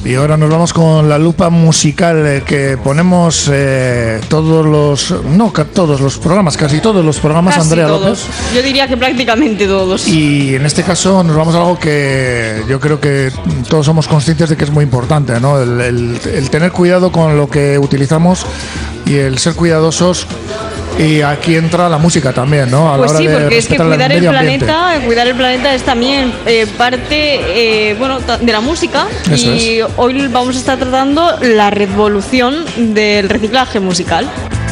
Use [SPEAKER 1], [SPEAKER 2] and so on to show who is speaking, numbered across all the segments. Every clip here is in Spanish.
[SPEAKER 1] Y ahora nos vamos con la lupa musical que ponemos todos los... No, todos los programas, casi todos los programas,
[SPEAKER 2] casi
[SPEAKER 1] Andrea
[SPEAKER 2] todos.
[SPEAKER 1] López.
[SPEAKER 2] Yo diría que prácticamente todos.
[SPEAKER 1] Y en este caso nos vamos a algo que yo creo que todos somos conscientes de que es muy importante, ¿no? El tener cuidado con lo que utilizamos y el ser cuidadosos. Y aquí entra la música también, ¿no?
[SPEAKER 2] Pues sí, porque es que cuidar el planeta es también parte de la música.
[SPEAKER 1] Eso
[SPEAKER 2] y
[SPEAKER 1] es.
[SPEAKER 2] Hoy vamos a estar tratando la revolución del reciclaje musical.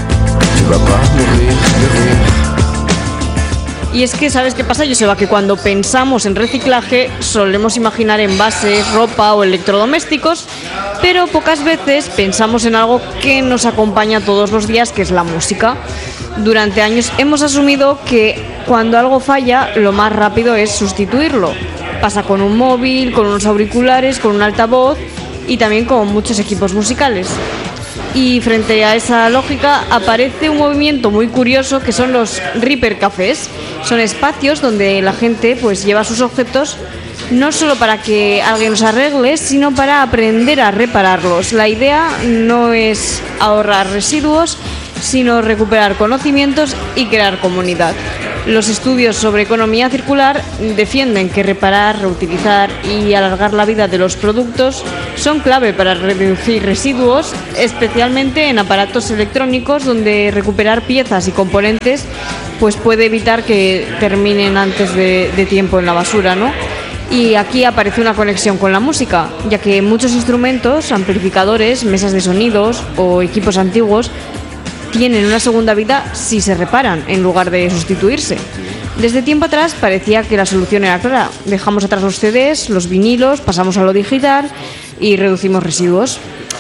[SPEAKER 2] Y es que, ¿sabes qué pasa, Joseba? Que cuando pensamos en reciclaje solemos imaginar envases, ropa o electrodomésticos, pero pocas veces pensamos en algo que nos acompaña todos los días, que es la música. Durante años hemos asumido que cuando algo falla, lo más rápido es sustituirlo. Pasa con un móvil, con unos auriculares, con un altavoz y también con muchos equipos musicales. Y frente a esa lógica aparece un movimiento muy curioso que son los Repair Cafés. Son espacios donde la gente pues lleva sus objetos no solo para que alguien los arregle, sino para aprender a repararlos. La idea no es ahorrar residuos, sino recuperar conocimientos y crear comunidad. Los estudios sobre economía circular defienden que reparar, reutilizar y alargar la vida de los productos son clave para reducir residuos, especialmente en aparatos electrónicos donde recuperar piezas y componentes pues puede evitar que terminen antes de tiempo en la basura, ¿no? Y aquí aparece una conexión con la música, ya que muchos instrumentos, amplificadores, mesas de sonidos o equipos antiguos tienen una segunda vida si se reparan en lugar de sustituirse. Desde tiempo atrás parecía que la solución era clara. Dejamos atrás los CDs, los vinilos, pasamos a lo digital y reducimos residuos.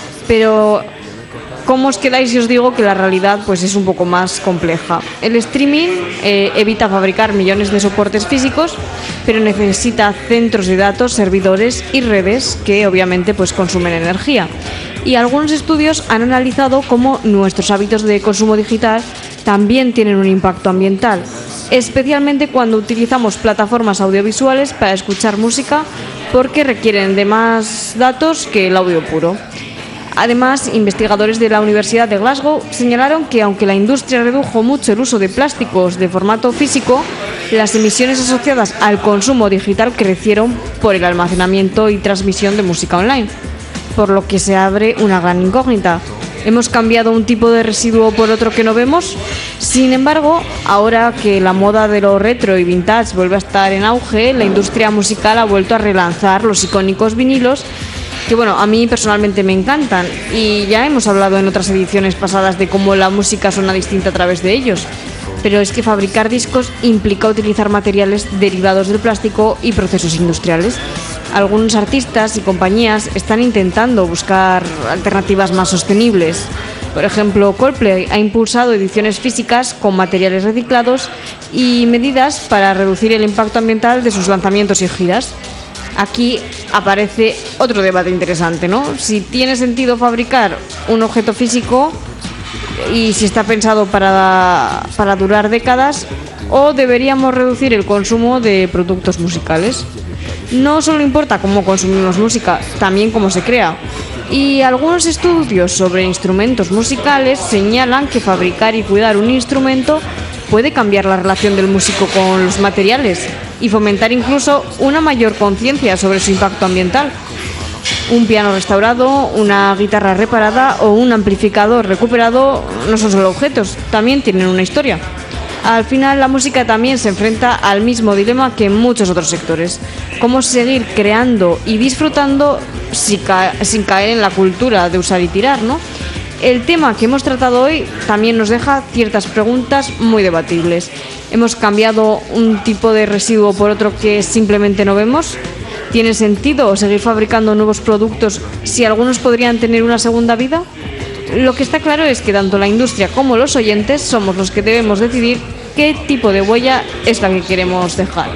[SPEAKER 2] Pero ¿cómo os quedáis si os digo que la realidad pues es un poco más compleja? El streaming evita fabricar millones de soportes físicos, pero necesita centros de datos, servidores y redes que obviamente pues consumen energía. Y algunos estudios han analizado cómo nuestros hábitos de consumo digital también tienen un impacto ambiental, especialmente cuando utilizamos plataformas audiovisuales para escuchar música porque requieren de más datos que el audio puro. Además, investigadores de la Universidad de Glasgow señalaron que aunque la industria redujo mucho el uso de plásticos de formato físico, las emisiones asociadas al consumo digital crecieron por el almacenamiento y transmisión de música online. Por lo que se abre una gran incógnita. ¿Hemos cambiado un tipo de residuo por otro que no vemos? Sin embargo, ahora que la moda de lo retro y vintage vuelve a estar en auge, la industria musical ha vuelto a relanzar los icónicos vinilos, que bueno, a mí personalmente me encantan, y ya hemos hablado en otras ediciones pasadas de cómo la música suena distinta a través de ellos. Pero es que fabricar discos implica utilizar materiales derivados del plástico y procesos industriales. Algunos artistas y compañías están intentando buscar alternativas más sostenibles. Por ejemplo, Coldplay ha impulsado ediciones físicas con materiales reciclados y medidas para reducir el impacto ambiental de sus lanzamientos y giras. Aquí aparece otro debate interesante, ¿no? Si tiene sentido fabricar un objeto físico y si está pensado para durar décadas, o deberíamos reducir el consumo de productos musicales. No solo importa cómo consumimos música, también cómo se crea. Y algunos estudios sobre instrumentos musicales señalan que fabricar y cuidar un instrumento puede cambiar la relación del músico con los materiales y fomentar incluso una mayor conciencia sobre su impacto ambiental. Un piano restaurado, una guitarra reparada o un amplificador recuperado no son solo objetos, también tienen una historia. Al final, la música también se enfrenta al mismo dilema que en muchos otros sectores: cómo seguir creando y disfrutando sin caer en la cultura de usar y tirar, ¿no? El tema que hemos tratado hoy también nos deja ciertas preguntas muy debatibles. ¿Hemos cambiado un tipo de residuo por otro que simplemente no vemos? ¿Tiene sentido seguir fabricando nuevos productos si algunos podrían tener una segunda vida? Lo que está claro es que tanto la industria como los oyentes somos los que debemos decidir qué tipo de huella es la que queremos dejar.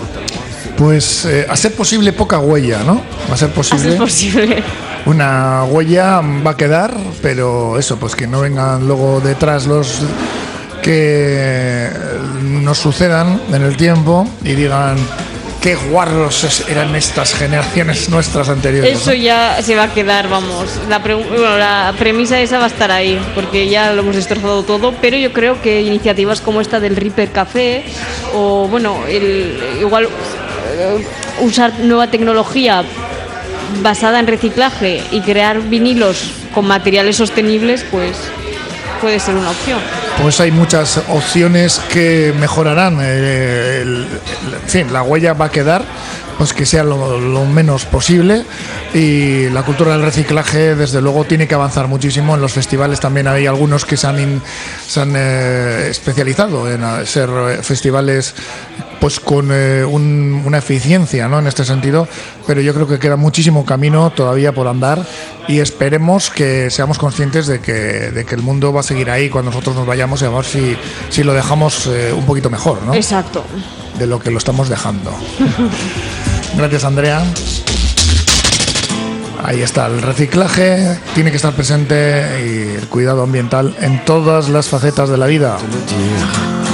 [SPEAKER 1] Pues a ser posible poca huella, ¿no? A ser posible.
[SPEAKER 2] A ser posible.
[SPEAKER 1] Una huella va a quedar, pero eso, pues que no vengan luego detrás los que nos sucedan en el tiempo y digan qué guarros eran estas generaciones nuestras anteriores.
[SPEAKER 2] Eso, ¿no? Ya se va a quedar, vamos. La premisa esa va a estar ahí, porque ya lo hemos destrozado todo, pero yo creo que iniciativas como esta del Reaper Café, o bueno, igual usar nueva tecnología basada en reciclaje y crear vinilos con materiales sostenibles, pues puede ser una opción.
[SPEAKER 1] Pues hay muchas opciones que mejorarán. En fin, la huella va a quedar, pues que sea lo menos posible, y la cultura del reciclaje desde luego tiene que avanzar muchísimo. En los festivales también hay algunos que se han especializado en ser festivales pues con una eficiencia, ¿no?, en este sentido, pero yo creo que queda muchísimo camino todavía por andar, y esperemos que seamos conscientes de que el mundo va a seguir ahí cuando nosotros nos vayamos, y a ver si lo dejamos un poquito mejor, ¿no?
[SPEAKER 2] Exacto.
[SPEAKER 1] De lo que lo estamos dejando. Gracias, Andrea. Ahí está, el reciclaje tiene que estar presente, y el cuidado ambiental en todas las facetas de la vida.